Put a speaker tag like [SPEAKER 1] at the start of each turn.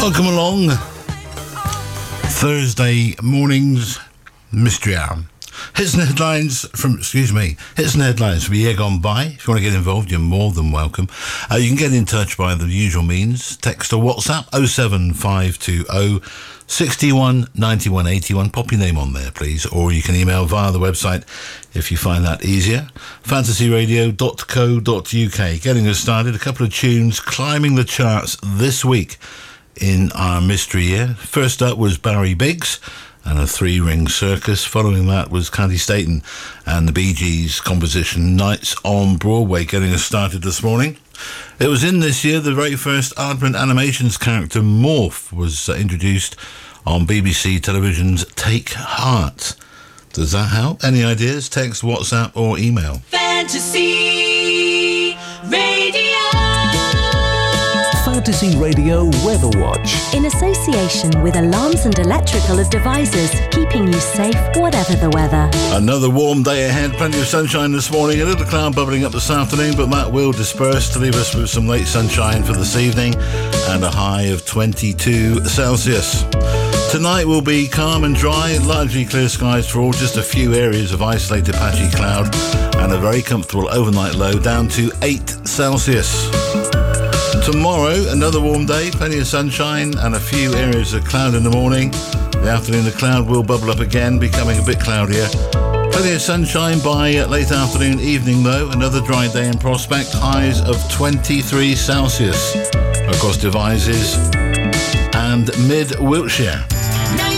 [SPEAKER 1] Welcome along. Thursday morning's Mystery Hour. Hits and headlines from a year gone by. If you want to get involved, you're more than welcome. You can get in touch by the usual means. Text or WhatsApp 07520 61 91 81. Pop your name on there, please. Or you can email via the website if you find that easier. fantasyradio.co.uk. Getting us started. A couple of tunes climbing the charts this week in our mystery year. First up was Barry Biggs and a 3-ring circus. Following that was Candy Staton and the Bee Gees composition Nights on Broadway, getting us started this morning. It was in this year the very first Aardman Animations character Morph was introduced on BBC Television's Take Heart. Does that help? Any ideas? Text, WhatsApp or email.
[SPEAKER 2] Fantasy Radio.
[SPEAKER 3] Fantasy Radio Weather Watch.
[SPEAKER 4] In association with Alarms and Electrical Devices, keeping you safe whatever the weather.
[SPEAKER 1] Another warm day ahead, plenty of sunshine this morning, a little cloud bubbling up this afternoon, but that will disperse to leave us with some late sunshine for this evening and a high of 22 Celsius. Tonight will be calm and dry, largely clear skies for all, just a few areas of isolated patchy cloud and a very comfortable overnight low down to 8 Celsius. Tomorrow, another warm day, plenty of sunshine and a few areas of cloud in the morning. The afternoon, the cloud will bubble up again, becoming a bit cloudier. Plenty of sunshine by late afternoon, evening though. Another dry day in prospect, highs of 23 Celsius across Devizes and mid-Wiltshire.